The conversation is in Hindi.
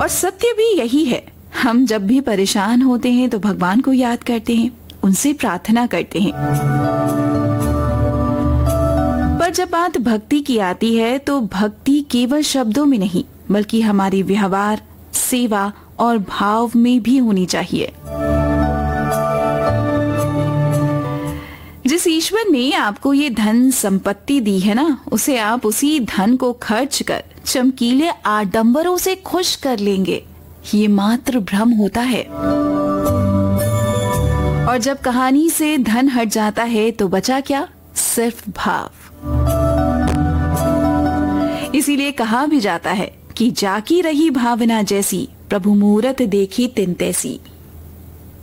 सत्य भी यही है, हम जब भी परेशान होते हैं तो भगवान को याद करते हैं, उनसे प्रार्थना करते हैं। पर जब बात भक्ति की आती है तो भक्ति केवल शब्दों में नहीं बल्कि हमारी व्यवहार, सेवा और भाव में भी होनी चाहिए। जिस ईश्वर ने आपको ये धन संपत्ति दी है ना, उसे आप उसी धन को खर्च कर चमकीले आडंबरों से खुश कर लेंगे, ये मात्र भ्रम होता है। और जब कहानी से धन हट जाता है तो बचा क्या? सिर्फ भाव। इसीलिए कहा भी जाता है कि जाकी रही भावना जैसी, प्रभु मूरत देखी तिन तैसी।